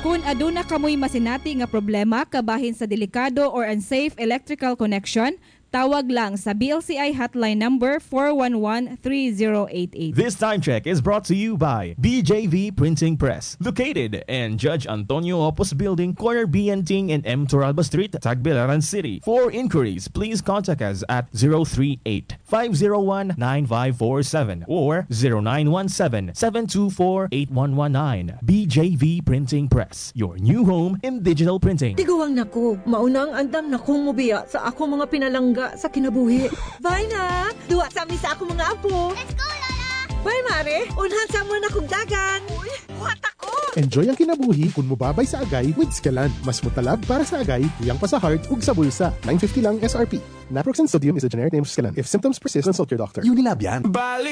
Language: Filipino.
Kung aduna kamoy masinati nga problema kabahin sa delikado or unsafe electrical connection, tawag lang sa BLCI hotline number 411-3088. This time check is brought to you by BJV Printing Press, located in Judge Antonio Opus Building, corner BNting and M. Toralba Street, Tagbilaran City. For inquiries, please contact us at 038-501-9547 or 0917-724-8119. BJV Printing Press, your new home in digital printing. Tiguang nako, maunang andam na kong mubiya sa ako mga pinalangga sa kinabuhi. Bye na! Duwa sa amin sa ako mga apo. Let's go, Lola! Bye, Mare! Unhan sa mo na kong dagan. Uy, buhat ako! Enjoy ang kinabuhi kung mubabay sa agay with Skelan. Mas mutalab para sa agay, tuyang pa sa heart, ug sa bulsa. $9.50 lang SRP. Naproxen sodium is a generic name of Skelan. If symptoms persist, consult your doctor. Unilab yan. Bali